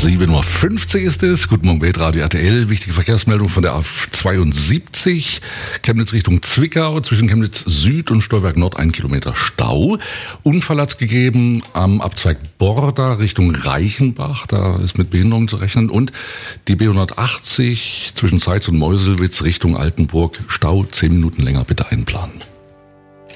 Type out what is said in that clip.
7.50 Uhr ist es. Guten Morgen, Weltradio RTL. Wichtige Verkehrsmeldung von der A72. Chemnitz Richtung Zwickau. Zwischen Chemnitz Süd und Stolberg Nord 1 Kilometer Stau. Unfall hat's gegeben am Abzweig Borda Richtung Reichenbach. Da ist mit Behinderung zu rechnen. Und die B180 zwischen Zeitz und Meuselwitz Richtung Altenburg. Stau 10 Minuten länger bitte einplanen.